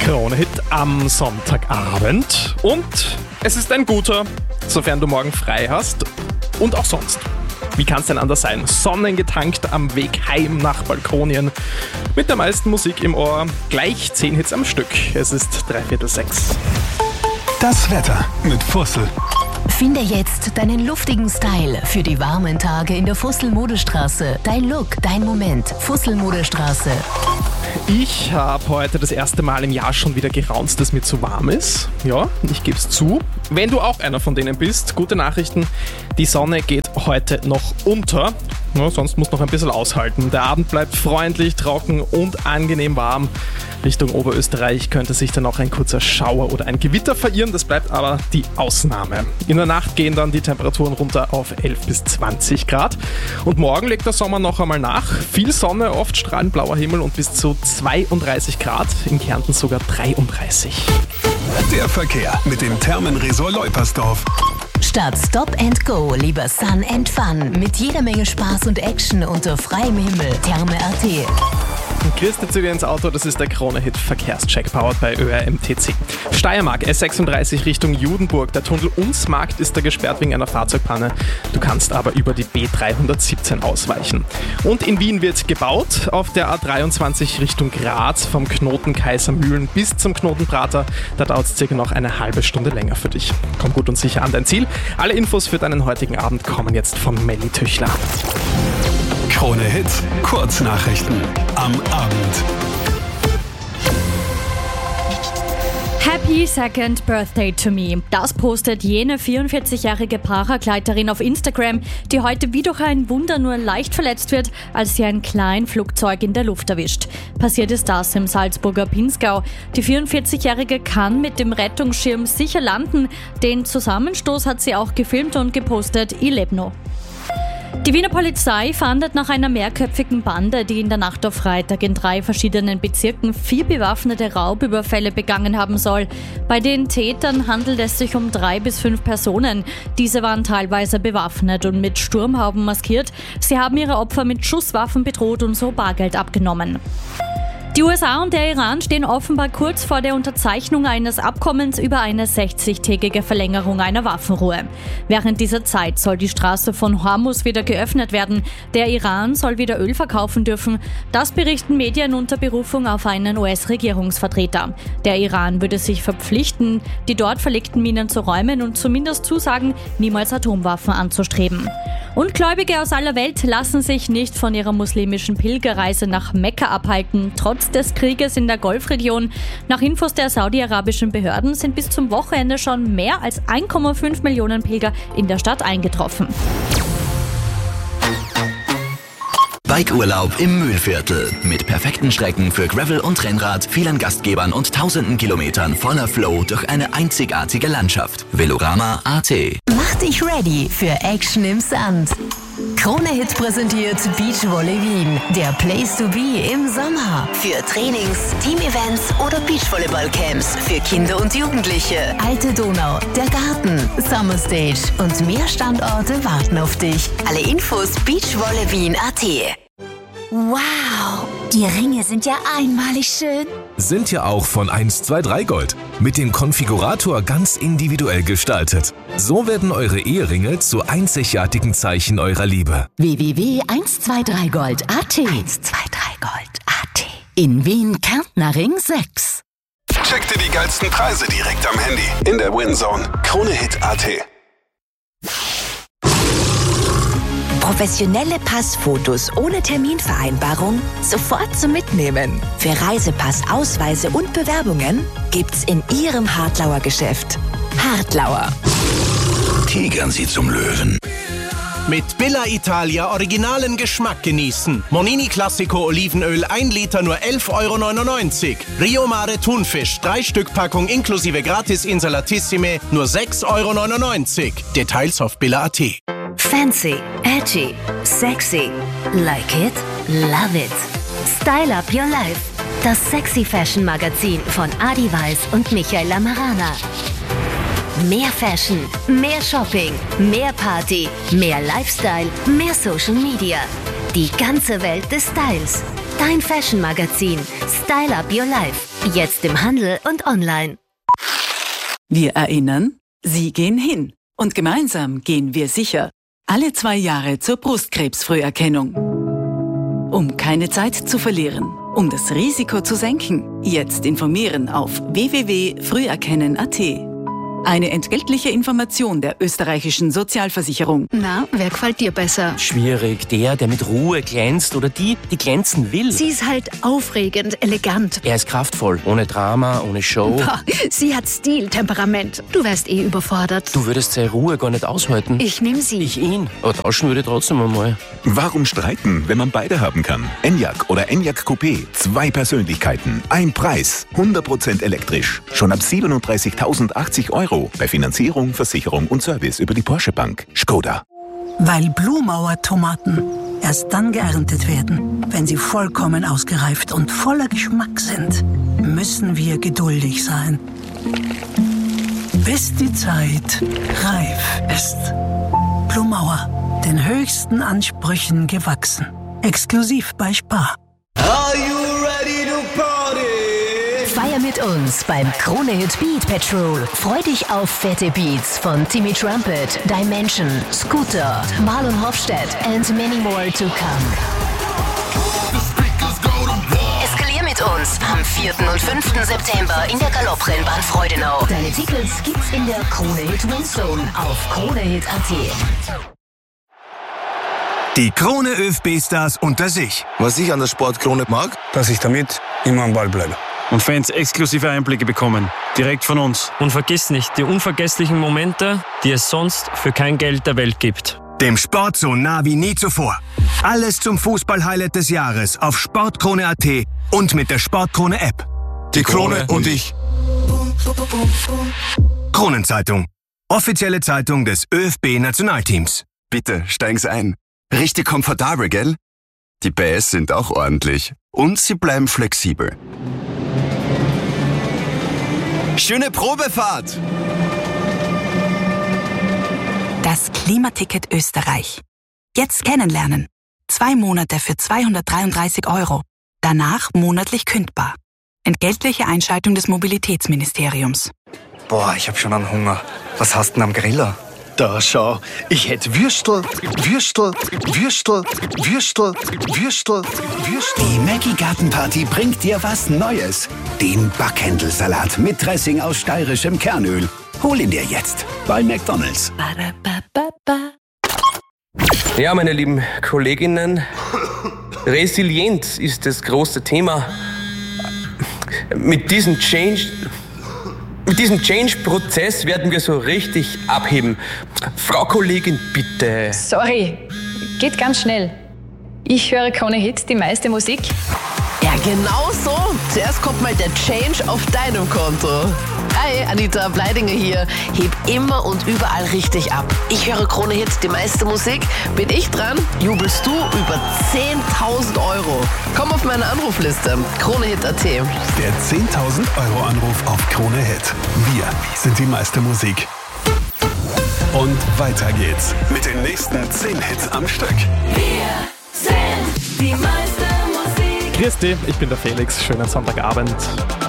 Krone-Hit am Sonntagabend. Und es ist ein guter, sofern du morgen frei hast. Und auch sonst. Wie kann es denn anders sein? Sonnengetankt am Weg heim nach Balkonien. Mit der meisten Musik im Ohr. Gleich 10 Hits am Stück. Es ist 5:45. Das Wetter mit Fussel. Finde jetzt deinen luftigen Style für die warmen Tage in der Fussel-Modestraße. Dein Look, dein Moment. Fussel-Modestraße. Ich habe heute das erste Mal im Jahr schon wieder geraunzt, dass mir zu warm ist. Ja, ich gebe es zu. Wenn du auch einer von denen bist, gute Nachrichten. Die Sonne geht heute noch unter. Ja, sonst musst du noch ein bisschen aushalten. Der Abend bleibt freundlich, trocken und angenehm warm. Richtung Oberösterreich könnte sich dann auch ein kurzer Schauer oder ein Gewitter verirren. Das bleibt aber die Ausnahme. In der Nacht gehen dann die Temperaturen runter auf 11 bis 20 Grad. Und morgen legt der Sommer noch einmal nach. Viel Sonne, oft strahlend blauer Himmel und bis zu 32 Grad. In Kärnten sogar 33. Der Verkehr mit dem Thermenresort Leupersdorf. Statt Stop and Go lieber Sun and Fun mit jeder Menge Spaß und Action unter freiem Himmel. Therme.at. Christi zu dir ins Auto, das ist der Krone-Hit Verkehrscheck, powered bei ÖRMTC. Steiermark, S36 Richtung Judenburg. Der Tunnel Unsmarkt ist da gesperrt wegen einer Fahrzeugpanne. Du kannst aber über die B317 ausweichen. Und in Wien wird gebaut. Auf der A23 Richtung Graz vom Knoten Kaisermühlen bis zum Knoten Prater. Da dauert es circa noch eine halbe Stunde länger für dich. Komm gut und sicher an dein Ziel. Alle Infos für deinen heutigen Abend kommen jetzt von Melli Tüchler. Krone-Hit, Kurznachrichten am Abend. Happy second birthday to me. Das postet jene 44-jährige Paragleiterin auf Instagram, die heute wie durch ein Wunder nur leicht verletzt wird, als sie ein Kleinflugzeug in der Luft erwischt. Passiert ist das im Salzburger Pinzgau. Die 44-jährige kann mit dem Rettungsschirm sicher landen. Den Zusammenstoß hat sie auch gefilmt und gepostet. Ich lebe noch. Die Wiener Polizei fahndet nach einer mehrköpfigen Bande, die in der Nacht auf Freitag in 3 verschiedenen Bezirken 4 bewaffnete Raubüberfälle begangen haben soll. Bei den Tätern handelt es sich um 3 bis 5 Personen. Diese waren teilweise bewaffnet und mit Sturmhauben maskiert. Sie haben ihre Opfer mit Schusswaffen bedroht und so Bargeld abgenommen. Die USA und der Iran stehen offenbar kurz vor der Unterzeichnung eines Abkommens über eine 60-tägige Verlängerung einer Waffenruhe. Während dieser Zeit soll die Straße von Hormuz wieder geöffnet werden. Der Iran soll wieder Öl verkaufen dürfen. Das berichten Medien unter Berufung auf einen US-Regierungsvertreter. Der Iran würde sich verpflichten, die dort verlegten Minen zu räumen und zumindest zusagen, niemals Atomwaffen anzustreben. Und Gläubige aus aller Welt lassen sich nicht von ihrer muslimischen Pilgerreise nach Mekka abhalten, trotz des Krieges in der Golfregion. Nach Infos der saudi-arabischen Behörden sind bis zum Wochenende schon mehr als 1,5 Millionen Pilger in der Stadt eingetroffen. Bikeurlaub im Mühlviertel. Mit perfekten Strecken für Gravel und Rennrad, vielen Gastgebern und tausenden Kilometern voller Flow durch eine einzigartige Landschaft. Velorama.at. Mach dich ready für Action im Sand. Krone-Hit präsentiert Beachvolley Wien, der Place to be im Sommer. Für Trainings, Teamevents oder Beachvolleyballcamps für Kinder und Jugendliche. Alte Donau, der Garten, Summer Stage und mehr Standorte warten auf dich. Alle Infos beachvolleywien.at. Wow, die Ringe sind ja einmalig schön. Sind ja auch von 123 Gold. Mit dem Konfigurator ganz individuell gestaltet. So werden eure Eheringe zu einzigartigen Zeichen eurer Liebe. www.123gold.at 123gold.at In Wien, Kärntner Ring 6. Check dir die geilsten Preise direkt am Handy. In der WinZone. Krone-Hit.at. Professionelle Passfotos ohne Terminvereinbarung sofort zum Mitnehmen. Für Reisepass, Ausweise und Bewerbungen gibt's in Ihrem Hartlauer Geschäft. Hartlauer. Tigern Sie zum Löwen. Mit Billa Italia originalen Geschmack genießen. Monini Classico Olivenöl 1 Liter nur 11,99 €. Rio Mare Thunfisch 3 Stück Packung inklusive Gratis Insalatissime nur 6,99 €. Details auf Billa.at. Fancy, edgy, sexy. Like it? Love it. Style Up Your Life. Das Sexy Fashion Magazin von Adi Weiß und Michael Lamarana. Mehr Fashion, mehr Shopping, mehr Party, mehr Lifestyle, mehr Social Media. Die ganze Welt des Styles. Dein Fashion Magazin. Style Up Your Life. Jetzt im Handel und online. Wir erinnern, Sie gehen hin. Und gemeinsam gehen wir sicher. Alle 2 Jahre zur Brustkrebsfrüherkennung. Um keine Zeit zu verlieren, um das Risiko zu senken, jetzt informieren auf www.früherkennen.at. Eine entgeltliche Information der österreichischen Sozialversicherung. Na, wer gefällt dir besser? Schwierig. Der mit Ruhe glänzt oder die glänzen will. Sie ist halt aufregend, elegant. Er ist kraftvoll, ohne Drama, ohne Show. Boah, sie hat Stil, Temperament. Du wärst überfordert. Du würdest seine Ruhe gar nicht aushalten. Ich nehme sie. Ich ihn. Aber tauschen würde ich trotzdem einmal. Warum streiten, wenn man beide haben kann? Enyaq oder Enyaq Coupé. 2 Persönlichkeiten, ein Preis. 100% elektrisch. Schon ab 37.080 € bei Finanzierung, Versicherung und Service über die Porsche Bank. Skoda. Weil Blumauer-Tomaten erst dann geerntet werden, wenn sie vollkommen ausgereift und voller Geschmack sind, müssen wir geduldig sein. Bis die Zeit reif ist. Blumauer, den höchsten Ansprüchen gewachsen. Exklusiv bei Spar. Are you ready to party? Feier mit uns beim Krone-Hit Beat Patrol. Freu dich auf fette Beats von Timmy Trumpet, Dimension, Scooter, Marlon Hofstedt and many more to come. Eskalier mit uns am 4. und 5. September in der Galopprennbahn Freudenau. Deine Tickets gibt's in der Krone-Hit Windzone auf kronehit.at. Die Krone ÖFB-Stars unter sich. Was ich an der Sportkrone mag, dass ich damit immer am Ball bleibe. Und Fans exklusive Einblicke bekommen, direkt von uns. Und vergiss nicht, die unvergesslichen Momente, die es sonst für kein Geld der Welt gibt. Dem Sport so nah wie nie zuvor. Alles zum Fußball-Highlight des Jahres auf sportkrone.at und mit der Sportkrone-App. Die Krone und ich. Kronenzeitung. Offizielle Zeitung des ÖFB-Nationalteams. Bitte, steigen Sie ein. Richtig komfortabel, gell? Die PS sind auch ordentlich. Und sie bleiben flexibel. Schöne Probefahrt! Das Klimaticket Österreich. Jetzt kennenlernen. 2 Monate für 233 €. Danach monatlich kündbar. Entgeltliche Einschaltung des Mobilitätsministeriums. Boah, ich hab schon einen Hunger. Was hast du denn am Griller? Da schau, ich hätte Würstel. Die Maggi Gartenparty bringt dir was Neues. Den Backhändelsalat mit Dressing aus steirischem Kernöl. Hol ihn dir jetzt bei McDonald's. Ja, meine lieben Kolleginnen, Resilienz ist das große Thema. Mit diesem Change-Prozess werden wir so richtig abheben. Frau Kollegin, bitte. Sorry, geht ganz schnell. Ich höre Krone-Hit, die meiste Musik. Ja, genau so. Zuerst kommt mal der Change auf deinem Konto. Hi, Anita Bleidinger hier. Heb immer und überall richtig ab. Ich höre Krone-Hit, die meiste Musik. Bin ich dran? Jubelst du über 10.000 €. Komm auf meine Anrufliste. Krone-Hit.at. Der 10.000 € Anruf auf Krone-Hit. Wir sind die meiste Musik. Und weiter geht's mit den nächsten 10 Hits am Stück. Wir sind die meiste Musik. Christi, ich bin der Felix. Schönen Sonntagabend.